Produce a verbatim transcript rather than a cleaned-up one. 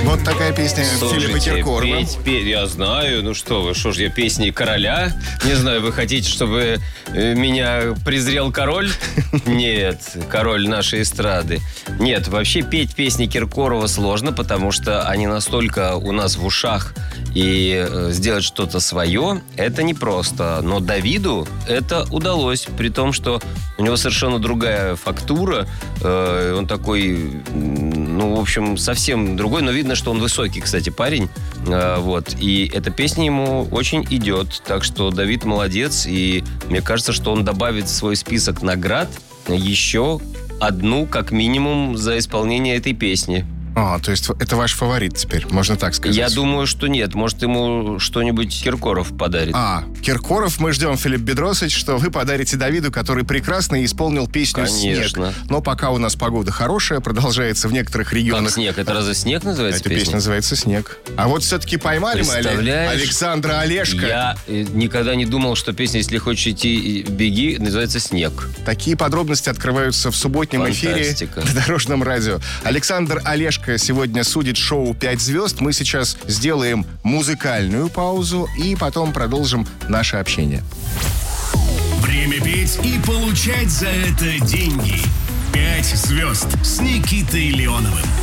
Вот такая песня Филиппа Слушайте, Киркорова. петь, петь, я знаю, ну что вы, что ж, я песни короля? Не знаю, вы хотите, чтобы э, меня презрел король? Нет, король нашей эстрады. Нет, вообще петь песни Киркорова сложно, потому что они настолько у нас в ушах, и э, сделать что-то свое, это непросто. Но Давиду это удалось, при том, что у него совершенно другая фактура, э, он такой, ну, в общем, совсем другой, но видно, что он высокий, кстати, парень, э, вот, и эта песня ему очень идет, так что Давид молодец, и мне кажется, что он добавит в свой список наград еще одну, как минимум, за исполнение этой песни. А, то есть это ваш фаворит теперь, можно так сказать? Я думаю, что нет. Может, ему что-нибудь Киркоров подарит. А, Киркоров, мы ждем, Филипп Бедросович, что вы подарите Давиду, который прекрасно исполнил песню Конечно. «Снег». Но пока у нас погода хорошая, продолжается в некоторых регионах. Как снег? Это разве снег называется Эта песня? песня называется «Снег». А вот все-таки поймали мы Представляешь? Александра Олешко. Я э, никогда не думал, что песня «Если хочешь идти, беги» называется «Снег». Такие подробности открываются в субботнем Фантастика. эфире на Дорожном радио. Александр Олешко сегодня судит шоу «Пять звезд». Мы сейчас сделаем музыкальную паузу и потом продолжим наше общение. Время петь и получать за это деньги. «Пять звезд» с Никитой Леоновым.